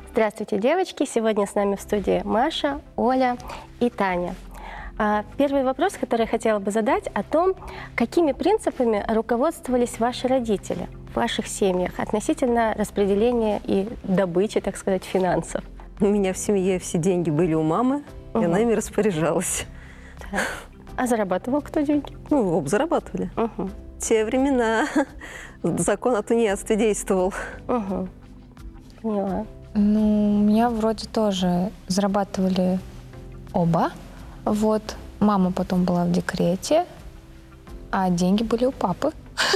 Здравствуйте, девочки! Сегодня с нами в студии Маша, Оля и Таня. Первый вопрос, который я хотела бы задать, о том, какими принципами руководствовались ваши родители в ваших семьях относительно распределения и добычи, так сказать, финансов. У меня в семье все деньги были у мамы, и она ими распоряжалась. Так. А зарабатывал кто деньги? Ну, оба зарабатывали. В те времена закон о тунеядстве действовал. Поняла. Ну, у меня вроде тоже зарабатывали оба. Вот. Мама потом была в декрете, а деньги были у папы.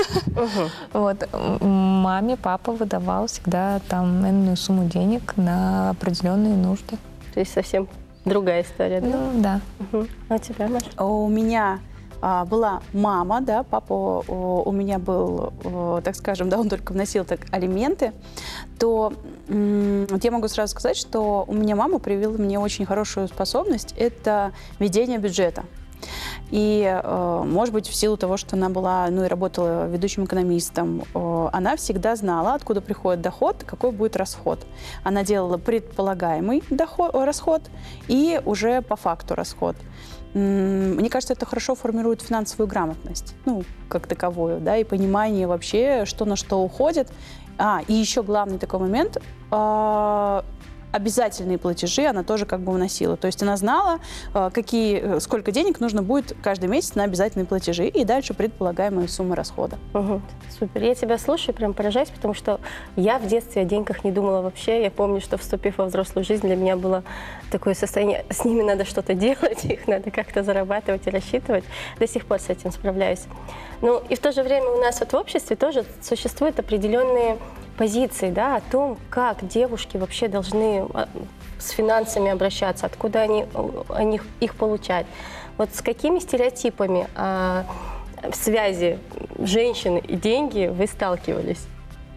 Вот. Маме папа выдавал всегда там энную сумму денег на определенные нужды. То есть совсем другая история, да? Ну, да. А у тебя, Маша? У меня была мама, да, папа у меня был, так скажем, да, он только вносил так алименты, то вот я могу сразу сказать, что у меня мама привила мне очень хорошую способность, это ведение бюджета. И, может быть, в силу того, что она была, ну, и работала ведущим экономистом, она всегда знала, откуда приходит доход, какой будет расход. Она делала предполагаемый расход и уже по факту расход. Мне кажется, это хорошо формирует финансовую грамотность, ну, как таковую, да, и понимание вообще, что на что уходит. И еще главный такой момент – обязательные платежи она тоже как бы вносила. То есть она знала, сколько денег нужно будет каждый месяц на обязательные платежи и дальше предполагаемые суммы расхода. Супер. Я тебя слушаю, прям поражаюсь, потому что я в детстве о деньгах не думала вообще. Я помню, что, вступив во взрослую жизнь, для меня было такое состояние, с ними надо что-то делать, их надо как-то зарабатывать и рассчитывать. До сих пор с этим справляюсь. Ну и в то же время у нас вот в обществе тоже существуют определенные позиции, да, о том, как девушки вообще должны с финансами обращаться, откуда они их получать. Вот с какими стереотипами в связи женщины и деньги вы сталкивались?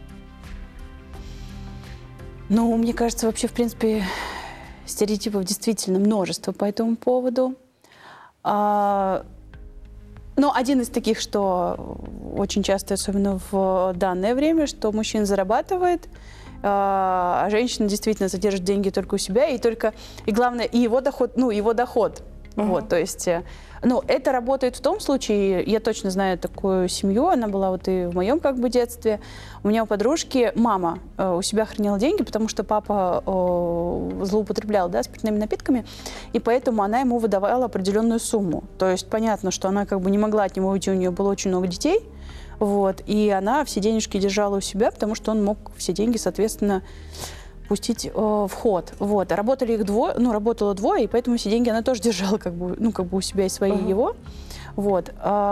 Ну, мне кажется, вообще, в принципе, стереотипов действительно множество по этому поводу. Но один из таких, что очень часто, особенно в данное время, что мужчина зарабатывает, а женщина действительно содержит деньги только у себя, и главное, и его доход, Вот, то есть, ну, это работает в том случае, я точно знаю такую семью, она была вот и в моем как бы детстве. У меня у подружки мама у себя хранила деньги, потому что папа злоупотреблял, да, спиртными напитками, и поэтому она ему выдавала определенную сумму. То есть понятно, что она как бы не могла от него уйти, у нее было очень много детей, вот, и она все денежки держала у себя, потому что он мог все деньги, соответственно, пустить в ход. Вот. А работали их работало двое, и поэтому все деньги она тоже держала как бы у себя и свои, и его. Вот.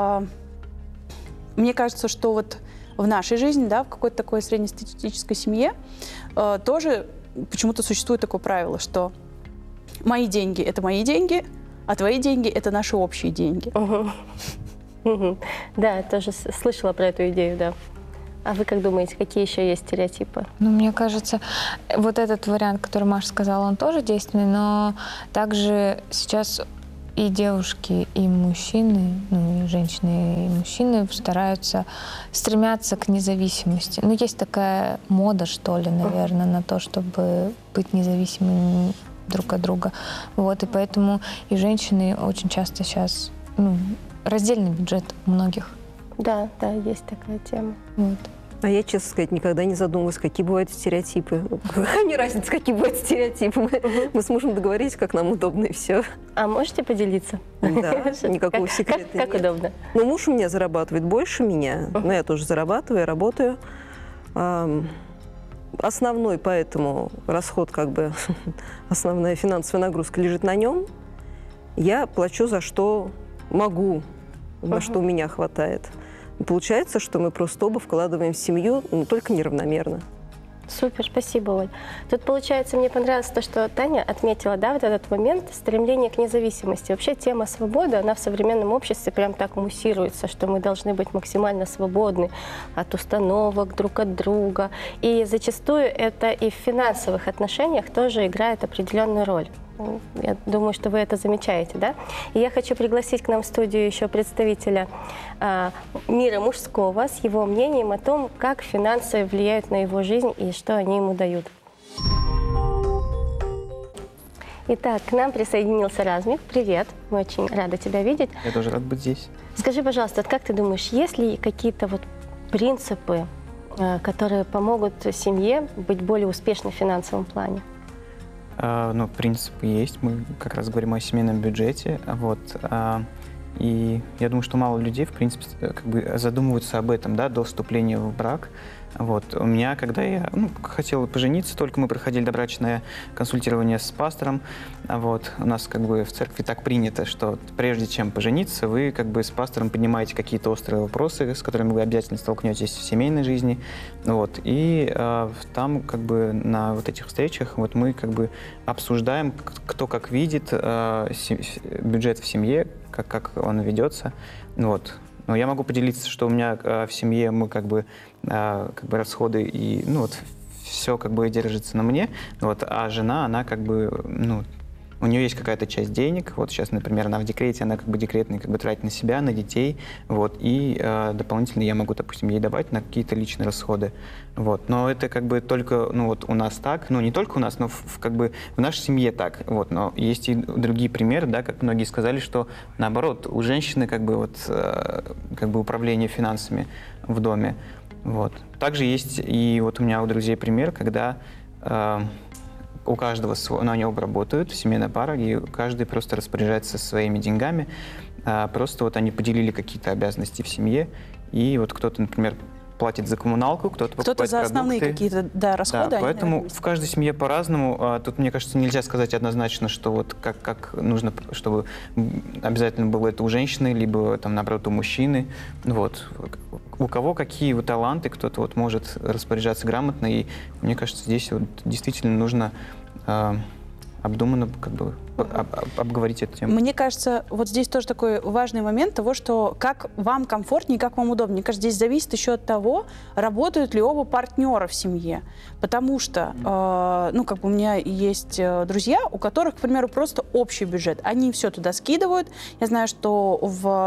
Мне кажется, что вот в нашей жизни, да, в какой-то такой среднестатистической семье тоже почему-то существует такое правило, что мои деньги – это мои деньги, а твои деньги – это наши общие деньги. Да, я тоже слышала про эту идею, да. А вы как думаете, какие еще есть стереотипы? Ну, мне кажется, вот этот вариант, который Маша сказала, он тоже действенный, но также сейчас и девушки, и мужчины, ну, и женщины, и мужчины стремятся к независимости. Ну, есть такая мода, что ли, наверное, на то, чтобы быть независимыми друг от друга. Вот, и поэтому и женщины очень часто сейчас, ну, раздельный бюджет у многих. Да, есть такая тема. Вот. А я, честно сказать, никогда не задумывалась, какие бывают стереотипы. Какая мне разница, какие бывают стереотипы? Мы с мужем договорились, как нам удобно, и все. А можете поделиться? Да, никакого секрета нет. Как удобно? Но муж у меня зарабатывает больше меня, но я тоже зарабатываю, работаю. Основной поэтому расход, как бы, основная финансовая нагрузка лежит на нем. Я плачу за что могу, на что у меня хватает. Получается, что мы просто оба вкладываем в семью, но только неравномерно. Супер, спасибо, Оль. Тут, получается, мне понравилось то, что Таня отметила, да, вот этот момент стремления к независимости. Вообще тема свободы, она в современном обществе прям так муссируется, что мы должны быть максимально свободны от установок друг от друга. И зачастую это и в финансовых отношениях тоже играет определенную роль. Я думаю, что вы это замечаете, да? И я хочу пригласить к нам в студию еще представителя мира мужского с его мнением о том, как финансы влияют на его жизнь и что они ему дают. Итак, к нам присоединился Размик. Привет, мы очень рады тебя видеть. Я тоже рад быть здесь. Скажи, пожалуйста, вот как ты думаешь, есть ли какие-то вот принципы, которые помогут семье быть более успешной в финансовом плане? Ну, принципы есть. Мы как раз говорим о семейном бюджете. Вот. И я думаю, что мало людей, в принципе, как бы задумываются об этом, да, до вступления в брак. Вот. У меня, когда я хотел пожениться, только мы проходили добрачное консультирование с пастором. Вот. У нас как бы в церкви так принято, что прежде чем пожениться, вы как бы с пастором поднимаете какие-то острые вопросы, с которыми вы обязательно столкнетесь в семейной жизни. Вот. И там как бы на вот этих встречах вот мы как бы обсуждаем, кто как видит бюджет в семье, как он ведется. Вот. Но я могу поделиться, что у меня в семье мы как бы расходы и все как бы держится на мне. Вот, а жена, она как бы у нее есть какая-то часть денег. Вот сейчас, например, она в декрете, она как бы декретный как бы тратит на себя, на детей. Вот, и дополнительно я могу, допустим, ей давать на какие-то личные расходы. Вот, но это как бы только у нас так. Ну, не только у нас, но как бы в нашей семье так. Вот, но есть и другие примеры, да, как многие сказали, что наоборот, у женщины как бы управление финансами в доме. Вот. Также есть и вот у меня у друзей пример, когда у каждого они оба работают, семейная пара, и каждый просто распоряжается своими деньгами. Просто вот они поделили какие-то обязанности в семье, и вот кто-то, например, платит за коммуналку, кто-то покупает за основные продукты. какие-то расходы. Да, поэтому в каждой семье по-разному. Тут, мне кажется, нельзя сказать однозначно, что вот как нужно, чтобы обязательно было это у женщины, либо там, наоборот, у мужчины. Вот. У кого какие вот таланты, кто-то вот может распоряжаться грамотно, и мне кажется, здесь вот действительно нужно обдуманно как бы обговорить эту тему. Мне кажется, вот здесь тоже такой важный момент того, что как вам комфортнее, как вам удобнее. Мне кажется, здесь зависит еще от того, работают ли оба партнера в семье. Потому что, у меня есть друзья, у которых, к примеру, просто общий бюджет. Они все туда скидывают. Я знаю, что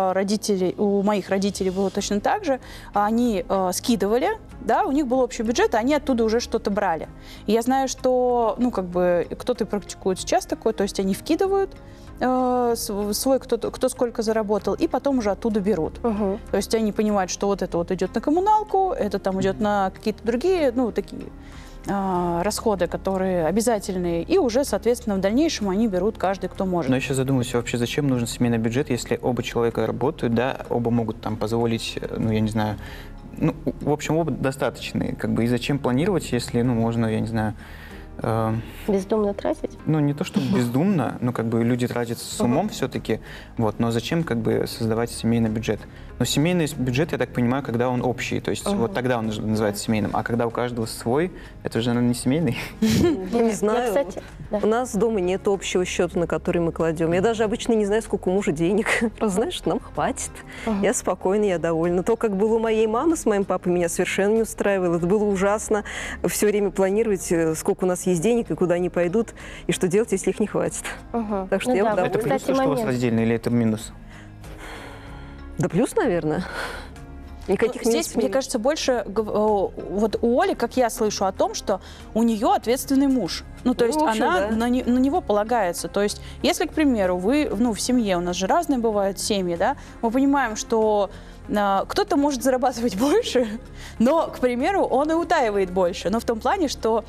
у моих родителей было точно так же. Они скидывали, да, у них был общий бюджет, а они оттуда уже что-то брали. И я знаю, что, кто-то практикует сейчас такое, то есть они вкидывают свой, кто сколько заработал, и потом уже оттуда берут. Угу. То есть они понимают, что вот это вот идет на коммуналку, это там идет на какие-то другие, такие расходы, которые обязательные, и уже, соответственно, в дальнейшем они берут каждый, кто может. Но я сейчас задумываюсь, вообще зачем нужен семейный бюджет, если оба человека работают, да, оба могут там позволить, я не знаю, в общем, оба достаточные, как бы, и зачем планировать, если, можно, я не знаю, бездумно тратить? не то чтобы бездумно, но как бы люди тратят с умом все-таки, вот, но зачем как бы создавать семейный бюджет? Но семейный бюджет, я так понимаю, когда он общий, то есть вот тогда он называется семейным, а когда у каждого свой, это же, наверное, не семейный. Не знаю. Кстати, да. У нас дома нет общего счета, на который мы кладем. Я даже обычно не знаю, сколько у мужа денег. Просто знаешь, что нам хватит. Я спокойна, я довольна. То, как было у моей мамы с моим папой, меня совершенно не устраивало. Это было ужасно. Все время планировать, сколько у нас есть денег и куда они пойдут, и что делать, если их не хватит. Так что я да, довольна. Это плюс, кстати, то, что у вас момент. раздельно, или это минус? Да плюс, наверное. Никаких Здесь, минусов мне нет. кажется, больше вот у Оли, как я слышу о том, что у нее ответственный муж. То есть в общем, она да. на него полагается. То есть если, к примеру, вы в семье, у нас же разные бывают семьи, да, мы понимаем, что кто-то может зарабатывать больше, но, к примеру, он и утаивает больше. Но в том плане, что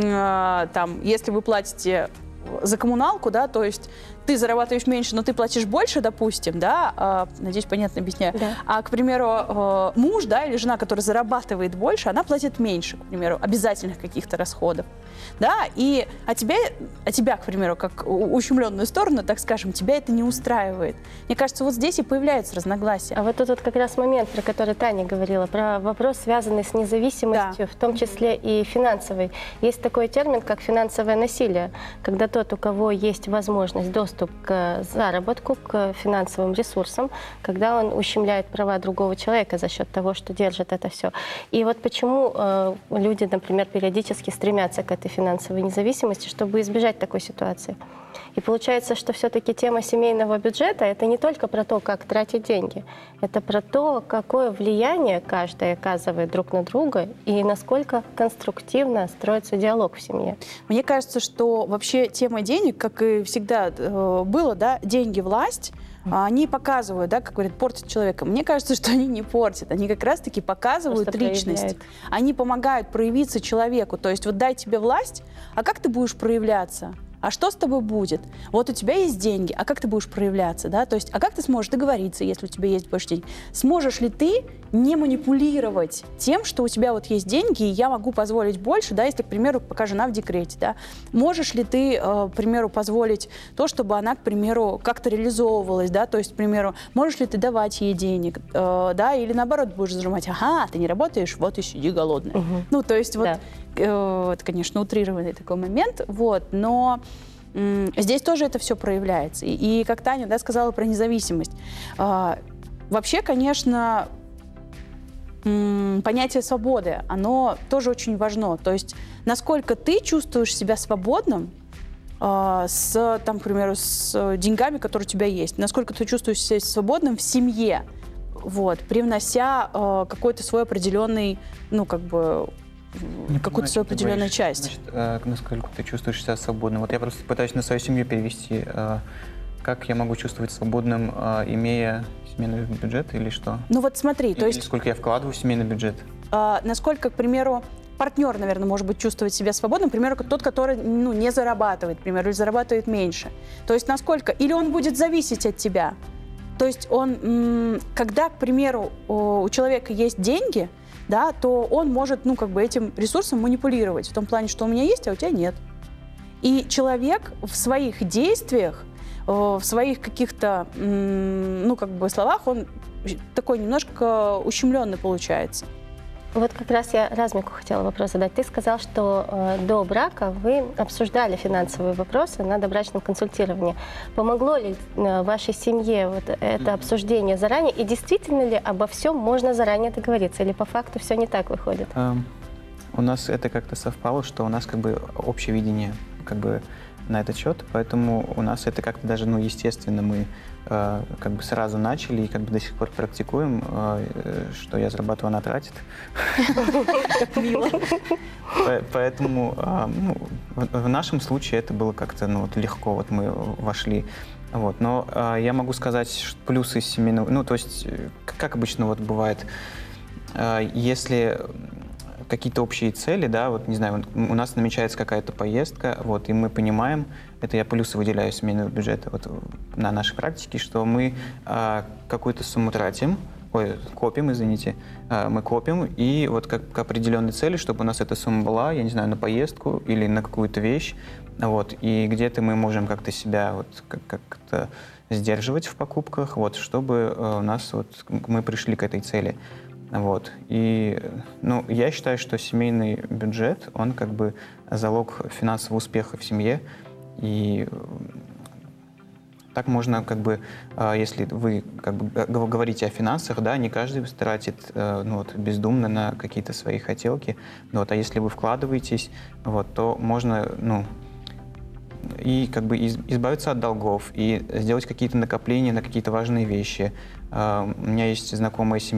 если вы платите за коммуналку, да, то есть ты зарабатываешь меньше, но ты платишь больше, допустим, да, надеюсь, понятно объясняю. Да. А, к примеру, муж, да, или жена, которая зарабатывает больше, она платит меньше, к примеру, обязательных каких-то расходов, да, а тебя, к примеру, как ущемленную сторону, так скажем, тебя это не устраивает. Мне кажется, вот здесь и появляются разногласия. А вот тут вот как раз момент, про который Таня говорила, про вопрос, связанный с независимостью, в том числе и финансовой. Есть такой термин, как финансовое насилие, когда тот, у кого есть возможность, доступ к заработку, к финансовым ресурсам, когда он ущемляет права другого человека за счет того, что держит это все. И вот почему люди, например, периодически стремятся к этой финансовой независимости, чтобы избежать такой ситуации. И получается, что все-таки тема семейного бюджета – это не только про то, как тратить деньги, это про то, какое влияние каждый оказывает друг на друга и насколько конструктивно строится диалог в семье. Мне кажется, что вообще тема денег, как и всегда было, да, деньги, власть, они показывают, да, как говорят, портят человека. Мне кажется, что они не портят, они как раз-таки показывают Просто личность. проявляют. Они помогают проявиться человеку. То есть вот дай тебе власть, а как ты будешь проявляться? А что с тобой будет? Вот у тебя есть деньги, а как ты будешь проявляться, да? То есть, а как ты сможешь договориться, если у тебя есть больше денег? Сможешь ли ты не манипулировать тем, что у тебя вот есть деньги, и я могу позволить больше, да, если, к примеру, пока жена в декрете, да? Можешь ли ты, к примеру, позволить то, чтобы она, к примеру, как-то реализовывалась, да? То есть, к примеру, можешь ли ты давать ей денег, да? Или наоборот будешь зажимать, ага, ты не работаешь, вот и сиди голодная. Ну, то есть вот... Да. Это, конечно, утрированный такой момент, вот, но здесь тоже это все проявляется. И как Таня, да, сказала про независимость. Вообще, конечно, понятие свободы, оно тоже очень важно. То есть насколько ты чувствуешь себя свободным с, там, к примеру, с деньгами, которые у тебя есть, насколько ты чувствуешь себя свободным в семье, вот, привнося какой-то свой определенный, ну, как бы, какую-то свою определенную часть. Значит, насколько ты чувствуешь себя свободным? Вот я просто пытаюсь на свою семью перевести. Как я могу чувствовать свободным, имея семейный бюджет или что? Ну вот смотри, то Или есть сколько я вкладываю в семейный бюджет? насколько, к примеру, партнер, наверное, может быть, чувствовать себя свободным, к примеру, тот, который, ну, не зарабатывает, к примеру, или зарабатывает меньше. То есть насколько... Или он будет зависеть от тебя. То есть он, когда, к примеру, у человека есть деньги, да, то он может, ну, как бы этим ресурсом манипулировать в том плане, что у меня есть, а у тебя нет. И человек в своих действиях, в своих каких-то, ну, как бы словах, он такой немножко ущемленный получается. Вот как раз я Размику хотела вопрос задать. Ты сказал, что до брака вы обсуждали финансовые вопросы на добрачном консультировании. Помогло ли вашей семье вот это обсуждение заранее? И действительно ли обо всем можно заранее договориться? Или по факту все не так выходит? У нас это как-то совпало, что у нас как бы общее видение как бы на этот счет, поэтому у нас это как-то даже, ну, естественно, мы как бы сразу начали и как бы до сих пор практикуем, что я зарабатываю, она тратит. Как мило. Поэтому ну, в нашем случае это было как-то, ну, вот легко, вот мы вошли. Вот. Но я могу сказать плюсы семейного, ну, то есть, как обычно вот бывает, если какие-то общие цели, да, вот, не знаю, вот у нас намечается какая-то поездка, вот, и мы понимаем, это я плюсы выделяю семейного бюджета вот, на нашей практике, что мы какую-то сумму тратим, копим, извините, мы копим, и вот как к определенной цели, чтобы у нас эта сумма была, я не знаю, на поездку или на какую-то вещь, вот, и где-то мы можем как-то себя вот как-то сдерживать в покупках, вот, чтобы у нас вот мы пришли к этой цели. Вот. И, ну, я считаю, что семейный бюджет, он как бы залог финансового успеха в семье. И так можно, как бы, если вы как бы говорите о финансах, да, не каждый тратит, ну, вот, бездумно на какие-то свои хотелки. Вот, а если вы вкладываетесь, вот, то можно, ну, и как бы избавиться от долгов, и сделать какие-то накопления на какие-то важные вещи. У меня есть знакомая семья,